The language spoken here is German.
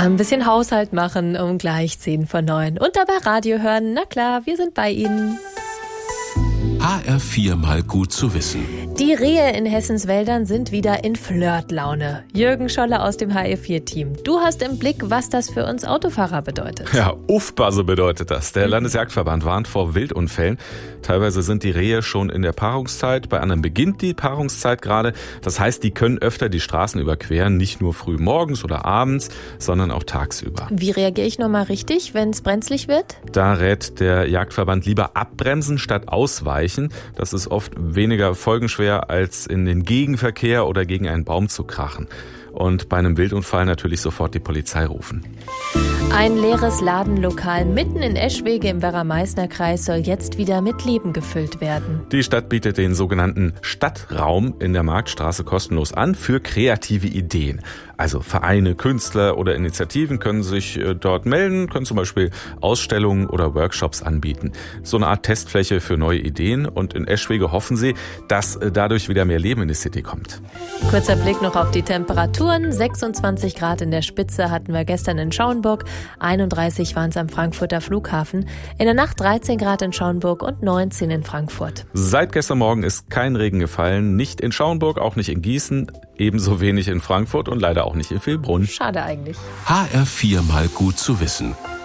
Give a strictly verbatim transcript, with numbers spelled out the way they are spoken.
ein bisschen Haushalt machen um gleich zehn vor neun. Und dabei Radio hören, na klar, wir sind bei Ihnen. H R vier mal gut zu wissen. Die Rehe in Hessens Wäldern sind wieder in Flirtlaune. Jürgen Scholle aus dem H R vier Team. Du hast im Blick, was das für uns Autofahrer bedeutet. Ja, Aufpasse bedeutet das. Der Landesjagdverband warnt vor Wildunfällen. Teilweise sind die Rehe schon in der Paarungszeit, bei anderen beginnt die Paarungszeit gerade. Das heißt, die können öfter die Straßen überqueren, nicht nur früh morgens oder abends, sondern auch tagsüber. Wie reagiere ich nochmal richtig, wenn es brenzlig wird? Da rät der Jagdverband lieber abbremsen statt ausweichen. Das ist oft weniger folgenschwer, als in den Gegenverkehr oder gegen einen Baum zu krachen. Und bei einem Wildunfall natürlich sofort die Polizei rufen. Ein leeres Ladenlokal mitten in Eschwege im Werra-Meißner-Kreis soll jetzt wieder mit Leben gefüllt werden. Die Stadt bietet den sogenannten Stadtraum in der Marktstraße kostenlos an für kreative Ideen. Also Vereine, Künstler oder Initiativen können sich dort melden, können zum Beispiel Ausstellungen oder Workshops anbieten. So eine Art Testfläche für neue Ideen. Und in Eschwege hoffen sie, dass dadurch wieder mehr Leben in die City kommt. Kurzer Blick noch auf die Temperaturen. sechsundzwanzig Grad in der Spitze hatten wir gestern in Schauenburg. einunddreißig waren es am Frankfurter Flughafen. In der Nacht dreizehn Grad in Schauenburg und neunzehn in Frankfurt. Seit gestern Morgen ist kein Regen gefallen. Nicht in Schauenburg, auch nicht in Gießen, ebenso wenig in Frankfurt und leider auch nicht in Vilbbrunn. Schade eigentlich. H R vier mal gut zu wissen.